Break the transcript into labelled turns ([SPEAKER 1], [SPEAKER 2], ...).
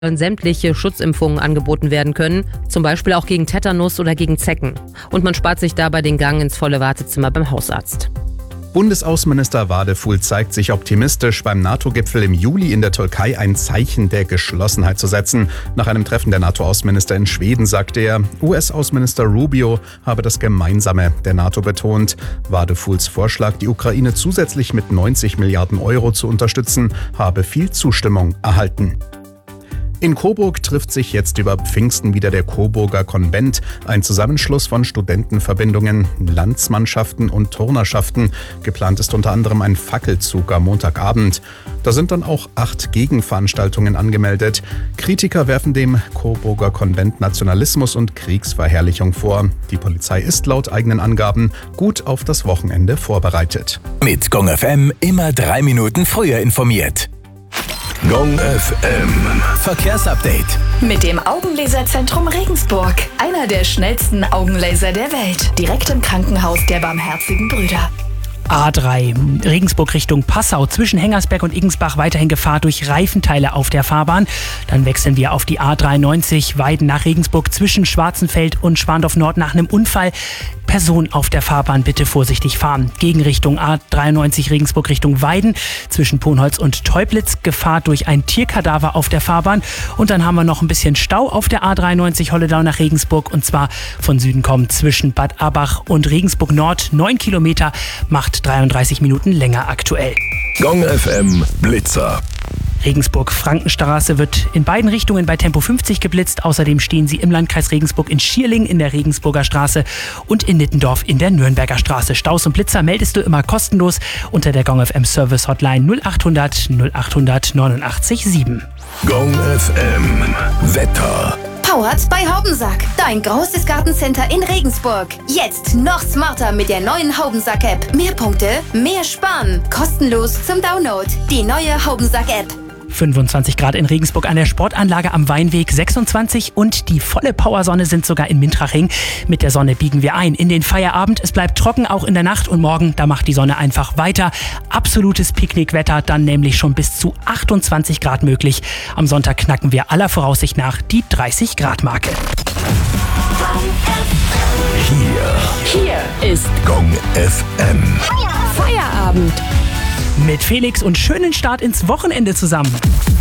[SPEAKER 1] sämtliche Schutzimpfungen angeboten werden können, zum Beispiel auch gegen Tetanus oder gegen Zecken. Und man spart sich dabei den Gang ins volle Wartezimmer beim Hausarzt.
[SPEAKER 2] Bundesaußenminister Wadefuhl zeigt sich optimistisch, beim NATO-Gipfel im Juli in der Türkei ein Zeichen der Geschlossenheit zu setzen. Nach einem Treffen der NATO-Außenminister in Schweden sagte er, US-Außenminister Rubio habe das Gemeinsame der NATO betont. Wadefuhls Vorschlag, die Ukraine zusätzlich mit 90 Milliarden Euro zu unterstützen, habe viel Zustimmung erhalten. In Coburg trifft sich jetzt über Pfingsten wieder der Coburger Konvent, ein Zusammenschluss von Studentenverbindungen, Landsmannschaften und Turnerschaften. Geplant ist unter anderem ein Fackelzug am Montagabend. Da sind dann auch 8 Gegenveranstaltungen angemeldet. Kritiker werfen dem Coburger Konvent Nationalismus und Kriegsverherrlichung vor. Die Polizei ist laut eigenen Angaben gut auf das Wochenende vorbereitet.
[SPEAKER 3] Mit Gong FM immer 3 Minuten früher informiert. Gong FM Verkehrsupdate.
[SPEAKER 4] Mit dem Augenlaserzentrum Regensburg. Einer der schnellsten Augenlaser der Welt. Direkt im Krankenhaus der Barmherzigen Brüder.
[SPEAKER 5] A3 Regensburg Richtung Passau zwischen Hengersberg und Igensbach weiterhin Gefahr durch Reifenteile auf der Fahrbahn. Dann wechseln wir auf die A93 Weiden nach Regensburg zwischen Schwarzenfeld und Schwandorf Nord nach einem Unfall. Person auf der Fahrbahn bitte vorsichtig fahren. Gegenrichtung A93 Regensburg Richtung Weiden zwischen Ponholz und Teublitz Gefahr durch ein Tierkadaver auf der Fahrbahn. Und dann haben wir noch ein bisschen Stau auf der A93 Holledau nach Regensburg und zwar von Süden kommt zwischen Bad Abach und Regensburg Nord 9 Kilometer, macht 33 Minuten länger aktuell.
[SPEAKER 3] Gong FM Blitzer.
[SPEAKER 5] Regensburg-Frankenstraße wird in beiden Richtungen bei Tempo 50 geblitzt. Außerdem stehen sie im Landkreis Regensburg in Schierling in der Regensburger Straße und in Nittendorf in der Nürnberger Straße. Staus und Blitzer meldest du immer kostenlos unter der Gong FM Service Hotline 0800 0800 89 7.
[SPEAKER 3] Gong FM Wetter.
[SPEAKER 6] Powered bei Haubensack. Dein großes Gartencenter in Regensburg. Jetzt noch smarter mit der neuen Haubensack-App. Mehr Punkte, mehr Sparen. Kostenlos zum Download. Die neue Haubensack-App.
[SPEAKER 5] 25 Grad in Regensburg an der Sportanlage am Weinweg, 26 und die volle Powersonne sind sogar in Mintraching. Mit der Sonne biegen wir ein in den Feierabend. Es bleibt trocken, auch in der Nacht und morgen, da macht die Sonne einfach weiter. Absolutes Picknickwetter, dann nämlich schon bis zu 28 Grad möglich. Am Sonntag knacken wir aller Voraussicht nach die 30 Grad Marke.
[SPEAKER 3] Hier ist Gong FM.
[SPEAKER 4] Feierabend.
[SPEAKER 5] Mit Felix und schönen Start ins Wochenende zusammen.